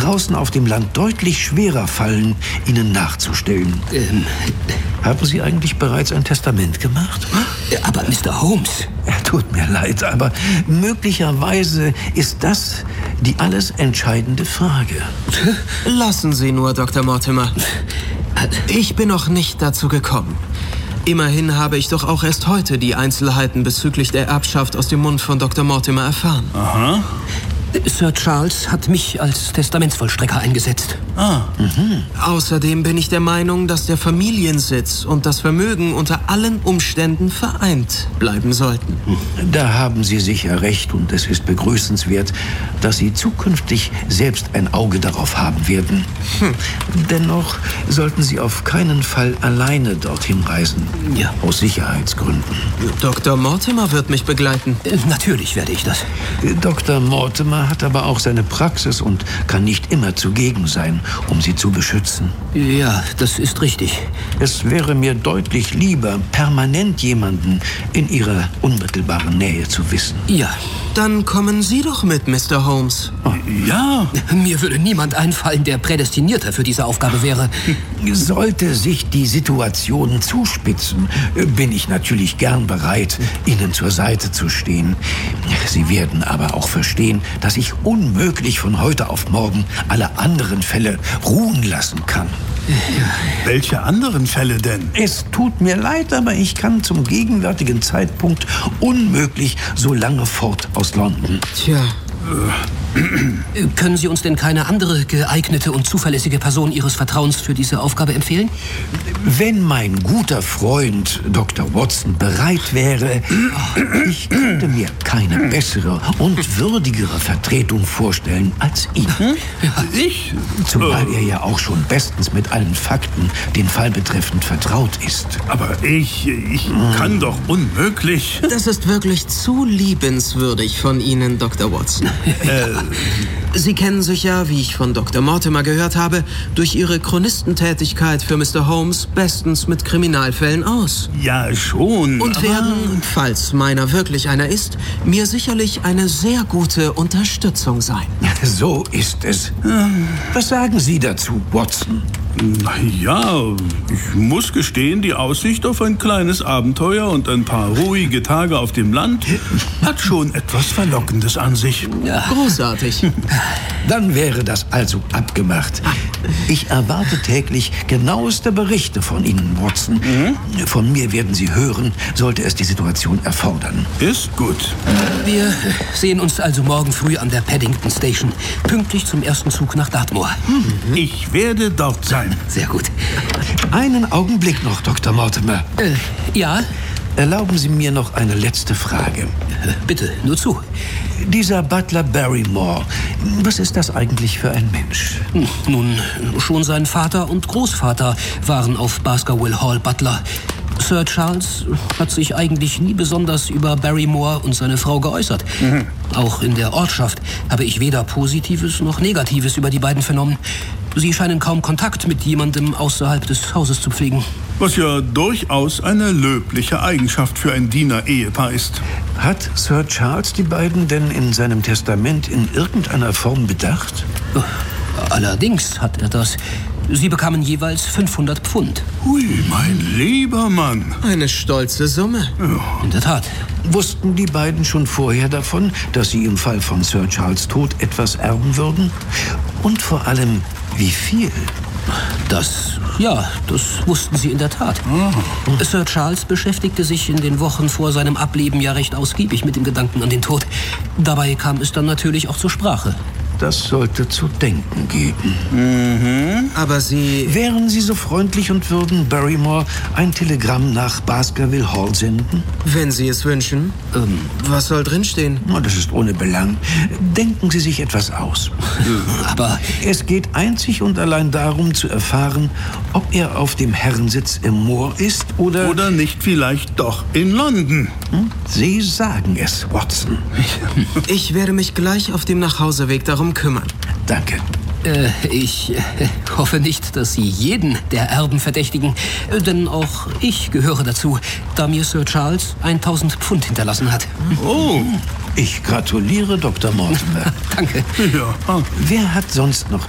draußen auf dem Land deutlich schwerer fallen, Ihnen nachzustellen. Haben Sie eigentlich bereits ein Testament gemacht? Aber Mr. Holmes... Tut mir leid, aber möglicherweise ist das die alles entscheidende Frage. Lassen Sie nur, Dr. Mortimer. Ich bin noch nicht dazu gekommen. Immerhin habe ich doch auch erst heute die Einzelheiten bezüglich der Erbschaft aus dem Mund von Dr. Mortimer erfahren. Aha. Sir Charles hat mich als Testamentsvollstrecker eingesetzt. Außerdem bin ich der Meinung, dass der Familiensitz und das Vermögen unter allen Umständen vereint bleiben sollten. Da haben Sie sicher recht und es ist begrüßenswert, dass Sie zukünftig selbst ein Auge darauf haben werden. Dennoch sollten Sie auf keinen Fall alleine dorthin reisen. Ja. Aus Sicherheitsgründen. Dr. Mortimer wird mich begleiten. Natürlich werde ich das. Dr. Mortimer hat aber auch seine Praxis und kann nicht immer zugegen sein, um Sie zu beschützen. Ja, das ist richtig. Es wäre mir deutlich lieber, permanent jemanden in Ihrer unmittelbaren Nähe zu wissen. Ja. Dann kommen Sie doch mit, Mr. Holmes. Ja. Mir würde niemand einfallen, der prädestinierter für diese Aufgabe wäre. Sollte sich die Situation zuspitzen, bin ich natürlich gern bereit, Ihnen zur Seite zu stehen. Sie werden aber auch verstehen, dass ich unmöglich von heute auf morgen alle anderen Fälle ruhen lassen kann. Welche anderen Fälle denn? Es tut mir leid, aber ich kann zum gegenwärtigen Zeitpunkt unmöglich so lange fort aus London. Tja, Können Sie uns denn keine andere geeignete und zuverlässige Person Ihres Vertrauens für diese Aufgabe empfehlen? Wenn mein guter Freund Dr. Watson bereit wäre, ich könnte mir keine bessere und würdigere Vertretung vorstellen als ihn. Ich? Zumal er ja auch schon bestens mit allen Fakten den Fall betreffend vertraut ist. Aber ich kann doch unmöglich. das ist wirklich zu liebenswürdig von Ihnen, Dr. Watson. Sie kennen sich ja, wie ich von Dr. Mortimer gehört habe, durch Ihre Chronistentätigkeit für Mr. Holmes bestens mit Kriminalfällen aus. Ja, schon. Und werden, falls meiner wirklich einer ist, mir sicherlich eine sehr gute Unterstützung sein. So ist es. Was sagen Sie dazu, Watson? Ja, ich muss gestehen, die Aussicht auf ein kleines Abenteuer und ein paar ruhige Tage auf dem Land hat schon etwas Verlockendes an sich. Großartig. Dann wäre das also abgemacht. Ich erwarte täglich genaueste Berichte von Ihnen, Watson. Von mir werden Sie hören, sollte es die Situation erfordern. Ist gut. Wir sehen uns also morgen früh an der Paddington Station, pünktlich zum ersten Zug nach Dartmoor. Ich werde dort sein. Sehr gut. Einen Augenblick noch, Dr. Mortimer. Ja, Erlauben Sie mir noch eine letzte Frage. bitte, nur zu. Dieser Butler Barrymore, was ist das eigentlich für ein Mensch? Nun, schon sein Vater und Großvater waren auf Baskerville Hall Butler. Sir Charles hat sich eigentlich nie besonders über Barrymore und seine Frau geäußert. Auch in der Ortschaft habe ich weder Positives noch Negatives über die beiden vernommen. Sie scheinen kaum Kontakt mit jemandem außerhalb des Hauses zu pflegen. Was ja durchaus eine löbliche Eigenschaft für ein Diener-Ehepaar ist. Hat Sir Charles die beiden denn in seinem Testament in irgendeiner Form bedacht? Allerdings hat er das. Sie bekamen jeweils 500 Pfund. Hui, mein lieber Mann. Eine stolze Summe. In der Tat. Wussten die beiden schon vorher davon, dass sie im Fall von Sir Charles' Tod etwas erben würden? Und vor allem, wie viel? Das wussten sie in der Tat. Sir Charles beschäftigte sich in den Wochen vor seinem Ableben ja recht ausgiebig mit dem Gedanken an den Tod. Dabei kam es dann natürlich auch zur Sprache. Das sollte zu denken geben. Aber Sie... Wären Sie so freundlich und würden Barrymore ein Telegramm nach Baskerville Hall senden? Wenn Sie es wünschen. Was soll drinstehen? Na, das ist ohne Belang. Denken Sie sich etwas aus. Aber Es geht einzig und allein darum zu erfahren, ob er auf dem Herrensitz im Moor ist oder... Oder nicht vielleicht doch in London. Sie sagen es, Watson. Ich werde mich gleich auf dem Nachhauseweg darum kümmern. Danke. ich hoffe nicht, dass Sie jeden der Erben verdächtigen. Denn auch ich gehöre dazu, da mir Sir Charles 1000 Pfund hinterlassen hat. Oh, Ich gratuliere Dr. Mortimer. Danke. ja. Wer hat sonst noch